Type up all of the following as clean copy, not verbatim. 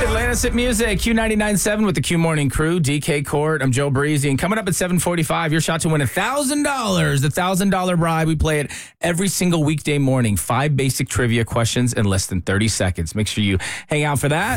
Atlantis Hit Music, Q99.7 with the Q Morning Crew, DK Court. I'm Joe Breezy, and coming up at 7:45, your shot to win $1,000. The $1,000 bribe. We play it every single weekday morning. 5 basic trivia questions in less than 30 seconds. Make sure you hang out for that.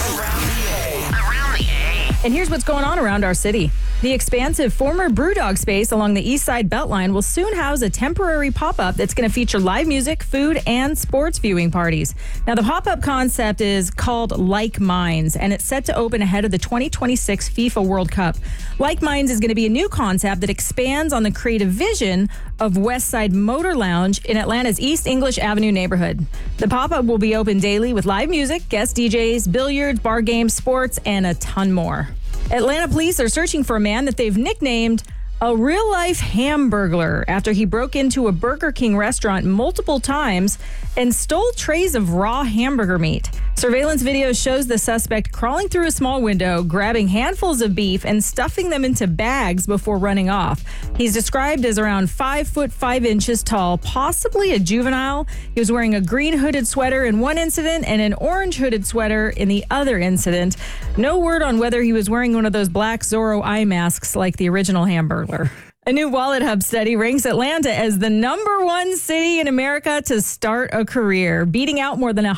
And here's what's going on around our city. The expansive former Brewdog space along the East Side Beltline will soon house a temporary pop-up that's going to feature live music, food, and sports viewing parties. Now, the pop-up concept is called Like Minds, and it's set to open ahead of the 2026 FIFA World Cup. Like Minds is going to be a new concept that expands on the creative vision of West Side Motor Lounge in Atlanta's East English Avenue neighborhood. The pop-up will be open daily with live music, guest DJs, billiards, bar games, sports, and a ton more. Atlanta police are searching for a man that they've nicknamed a real-life Hamburglar after he broke into a Burger King restaurant multiple times and stole trays of raw hamburger meat. Surveillance video shows the suspect crawling through a small window, grabbing handfuls of beef and stuffing them into bags before running off. He's described as around 5 foot 5 inches tall, possibly a juvenile. He was wearing a green hooded sweater in one incident and an orange hooded sweater in the other incident. No word on whether he was wearing one of those black Zorro eye masks like the original Hamburglar. A new Wallet Hub study ranks Atlanta as the #1 city in America to start a career, beating out more than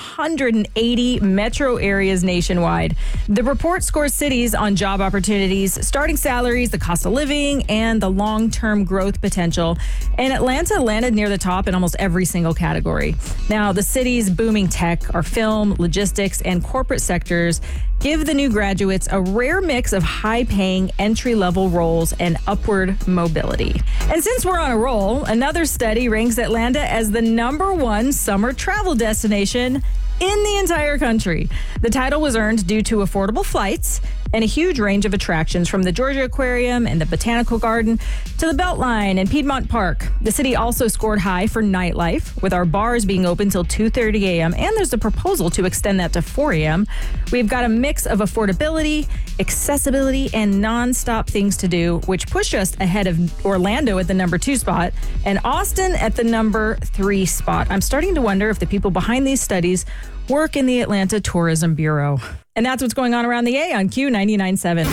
180 metro areas nationwide. The report scores cities on job opportunities, starting salaries, the cost of living, and the long-term growth potential. And Atlanta landed near the top in almost every single category. Now, the city's booming tech, our film, logistics, and corporate sectors give the new graduates a rare mix of high-paying entry-level roles and upward mobility. And since we're on a roll, another study ranks Atlanta as the #1 summer travel destination in the entire country. The title was earned due to affordable flights and a huge range of attractions from the Georgia Aquarium and the Botanical Garden to the Beltline and Piedmont Park. The city also scored high for nightlife, with our bars being open till 2:30 a.m., and there's a proposal to extend that to 4 a.m. We've got a mix of affordability, accessibility, and nonstop things to do, which push us ahead of Orlando at the #2 spot and Austin at the #3 spot. I'm starting to wonder if the people behind these studies work in the Atlanta Tourism Bureau. And that's what's going on around the A on Q99.7.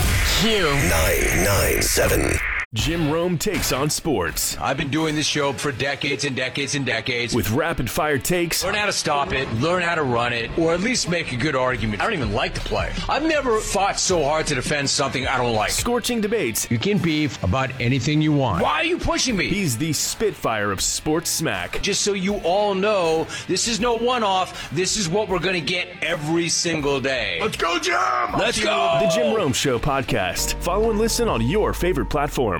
Q997. Jim Rome takes on sports. I've been doing this show for decades and decades and decades. With rapid-fire takes. Learn how to stop it, learn how to run it, or at least make a good argument. I don't even like the play. I've never fought so hard to defend something I don't like. Scorching debates. You can beef about anything you want. Why are you pushing me? He's the Spitfire of sports smack. Just so you all know, this is no one-off. This is what we're going to get every single day. Let's go, Jim! Let's go! The Jim Rome Show podcast. Follow and listen on your favorite platform.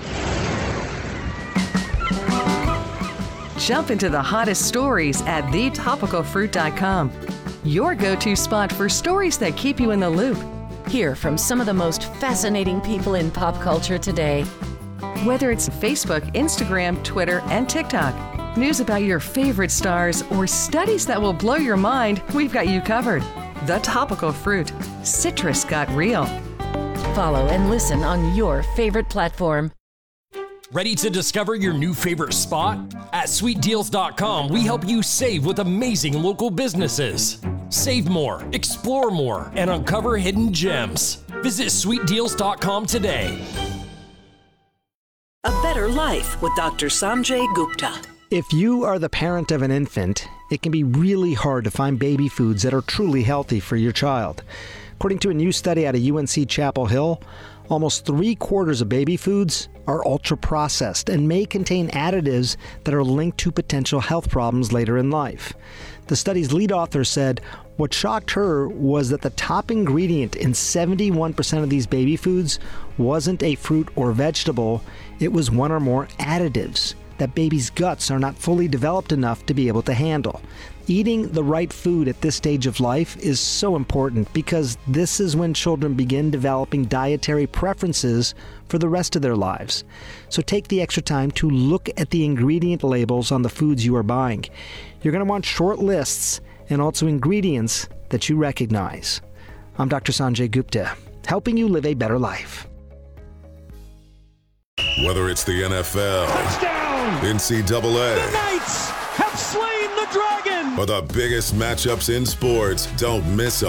Jump into the hottest stories at thetopicalfruit.com. Your go-to spot for stories that keep you in the loop. Hear from some of the most fascinating people in pop culture today. Whether it's Facebook, Instagram, Twitter, and TikTok, news about your favorite stars, or studies that will blow your mind, we've got you covered. The Topical Fruit. Citrus got real. Follow and listen on your favorite platform. Ready to discover your new favorite spot? At sweetdeals.com, we help you save with amazing local businesses. Save more, explore more, and uncover hidden gems. Visit sweetdeals.com today. A Better Life with Dr. Sanjay Gupta. If you are the parent of an infant, it can be really hard to find baby foods that are truly healthy for your child. According to a new study out of UNC Chapel Hill, almost 3/4 of baby foods are ultra-processed and may contain additives that are linked to potential health problems later in life. The study's lead author said what shocked her was that the top ingredient in 71% of these baby foods wasn't a fruit or vegetable, it was one or more additives that babies' guts are not fully developed enough to be able to handle. Eating the right food at this stage of life is so important because this is when children begin developing dietary preferences for the rest of their lives. So take the extra time to look at the ingredient labels on the foods you are buying. You're going to want short lists and also ingredients that you recognize. I'm Dr. Sanjay Gupta, helping you live a better life. Whether it's the NFL, touchdown, NCAA, the Knights have slain the dragon, or the biggest matchups in sports, don't miss